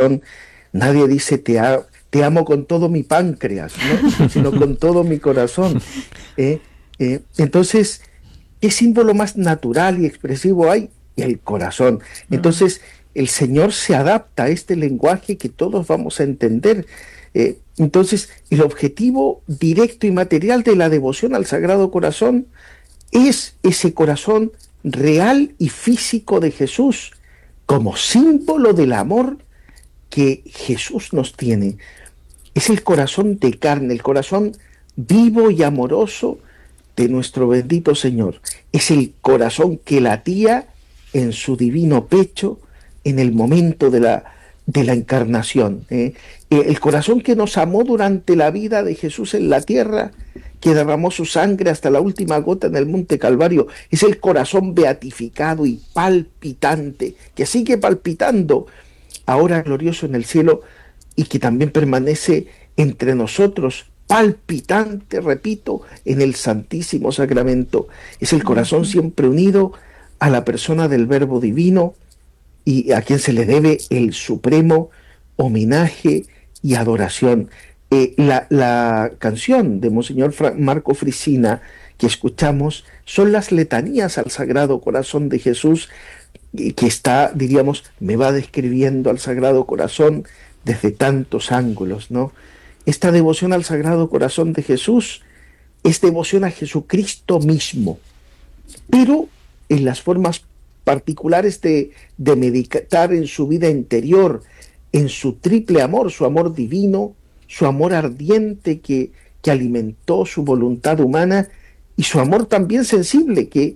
corazón, nadie dice te amo con todo mi páncreas, ¿no? Sino con todo mi corazón. Entonces, ¿qué símbolo más natural y expresivo hay? El corazón. Entonces, el Señor se adapta a este lenguaje que todos vamos a entender. Entonces, el objetivo directo y material de la devoción al Sagrado Corazón es ese corazón real y físico de Jesús, como símbolo del amor que Jesús nos tiene. Es el corazón de carne, el corazón vivo y amoroso de nuestro bendito Señor. Es el corazón que latía en su divino pecho en el momento de la encarnación. El corazón que nos amó durante la vida de Jesús en la tierra, que derramó su sangre hasta la última gota en el Monte Calvario, es el corazón beatificado y palpitante, que sigue palpitando ahora glorioso en el cielo y que también permanece entre nosotros, palpitante, repito, en el Santísimo Sacramento. Es el corazón siempre unido a la persona del Verbo Divino y a quien se le debe el supremo homenaje y adoración. La canción de Monseñor Marco Frisina que escuchamos son las letanías al Sagrado Corazón de Jesús, que está, diríamos, me va describiendo al Sagrado Corazón desde tantos ángulos, ¿no? Esta devoción al Sagrado Corazón de Jesús es devoción a Jesucristo mismo, pero en las formas particulares de meditar en su vida interior, en su triple amor, su amor divino, su amor ardiente que alimentó su voluntad humana y su amor también sensible que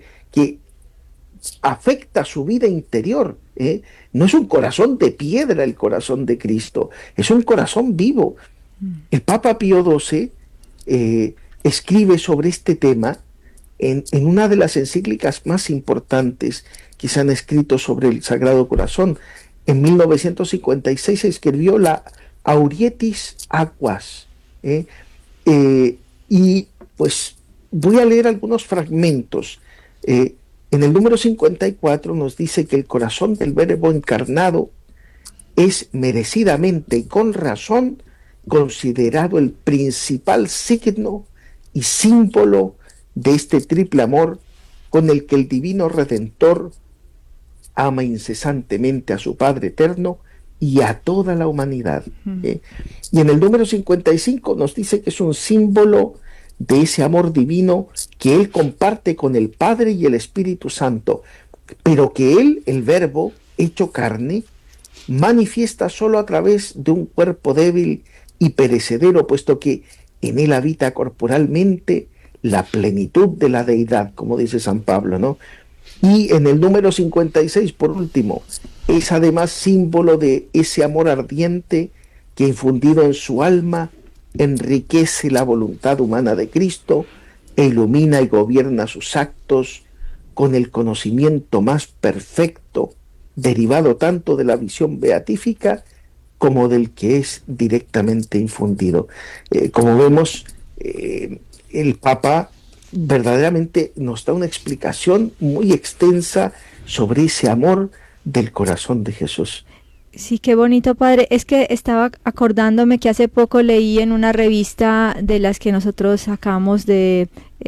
afecta su vida interior. No es un corazón de piedra el corazón de Cristo, es un corazón vivo. El Papa Pío XII escribe sobre este tema en una de las encíclicas más importantes que se han escrito sobre el Sagrado Corazón. En 1956 escribió la Aurietis Aquas. Y pues voy a leer algunos fragmentos. En el número 54 nos dice que el corazón del Verbo encarnado es merecidamente y con razón considerado el principal signo y símbolo de este triple amor con el que el Divino Redentor ama incesantemente a su Padre Eterno y a toda la humanidad. Y en el número 55 nos dice que es un símbolo de ese amor divino que Él comparte con el Padre y el Espíritu Santo, pero que Él, el Verbo, hecho carne, manifiesta solo a través de un cuerpo débil y perecedero, puesto que en Él habita corporalmente la plenitud de la deidad, como dice San Pablo, ¿no? Y en el número 56, por último, es además símbolo de ese amor ardiente que infundido en su alma enriquece la voluntad humana de Cristo e ilumina y gobierna sus actos con el conocimiento más perfecto, derivado tanto de la visión beatífica como del que es directamente infundido. Como vemos, el Papa verdaderamente nos da una explicación muy extensa sobre ese amor del corazón de Jesús. Sí, qué bonito, padre. Es que estaba acordándome que hace poco leí en una revista de las que nosotros sacamos del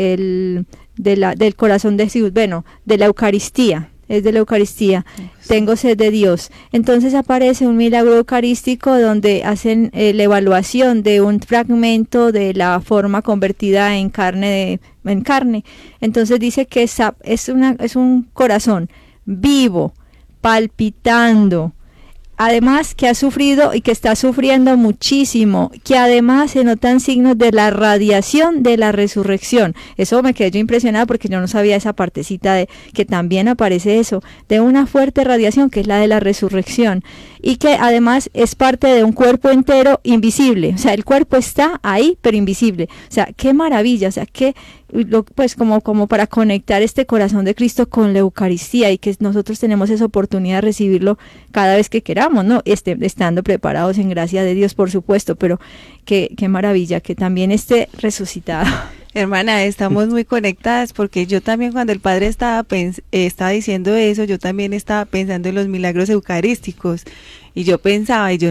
corazón de Jesús, bueno, de la Eucaristía. Es de la Eucaristía, tengo sed de Dios. Entonces aparece un milagro eucarístico donde hacen la evaluación de un fragmento de la forma convertida en carne. Entonces dice que es un corazón vivo, palpitando, además que ha sufrido y que está sufriendo muchísimo, que además se notan signos de la radiación de la resurrección. Eso me quedé yo impresionada porque yo no sabía esa partecita de que también aparece eso, de una fuerte radiación que es la de la resurrección y que además es parte de un cuerpo entero invisible. O sea, el cuerpo está ahí pero invisible. O sea, qué maravilla, o sea, pues como para conectar este corazón de Cristo con la Eucaristía y que nosotros tenemos esa oportunidad de recibirlo cada vez que queramos, ¿no? Estando preparados en gracia de Dios, por supuesto, pero qué maravilla que también esté resucitado. Hermana, estamos muy conectadas porque yo también cuando el Padre estaba diciendo eso, yo también estaba pensando en los milagros eucarísticos y yo pensaba, y yo